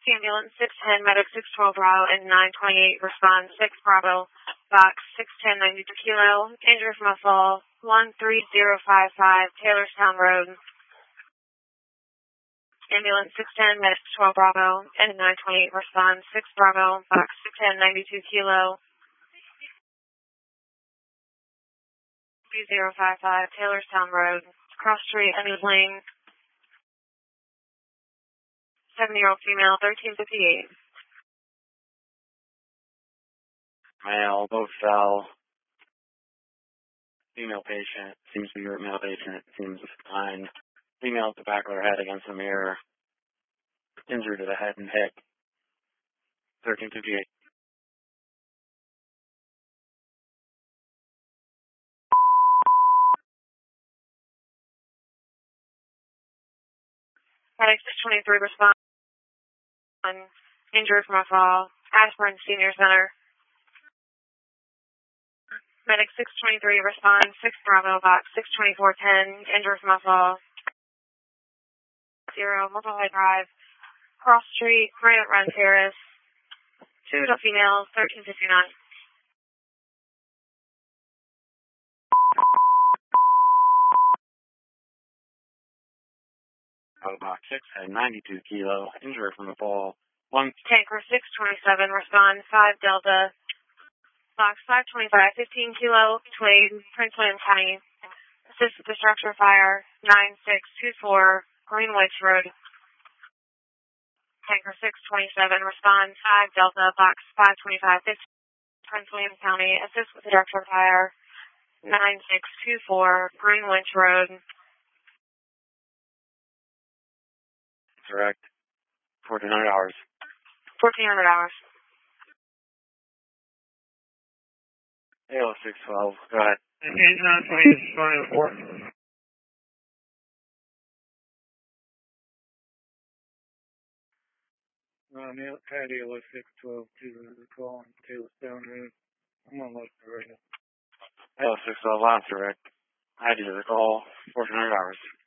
Ambulance 610, Medic 612 Bravo, and 928 respond 6 Bravo, box 610 92 kilo, injured from a fall, 13055 Taylorstown Road. Ambulance 610, Medic 12 Bravo, and 928 respond 6 Bravo, box 610 92 kilo, 2055 Taylorstown Road, cross street, Emmys Lane. 7-year-old female, 1358. Male, both fell. Female patient, seems to be a male patient, seems fine. Female at the back of her head against the mirror. Injured to the head and hip. 1358. Medic 623 respond. Injured from a fall. Aspirin Senior Center. Medic 623 respond 6 Bravo, box 62410. Injured from a fall. 0 Multiply Drive. Cross Street, Granite Run Terrace. 2 adult females, 1359. Box 6 had 92 kilo, injured from the fall. Tanker 627, respond 5 Delta. Box 525, 15 kilo, between Prince William County. Assist with the structure fire, 9624 Greenwich Road. Tanker 627, respond 5 Delta, box 525, 15 Prince William County. Assist with the structure fire, 9624 Greenwich Road. Correct. 1400 hours. 1400 hours. AO 612, go ahead. 920 is fine for. Neil Patty was 612 to the call on Taylorstown Road. I'm on look for right now. AO 612, on direct. I did the call, 1400 hours.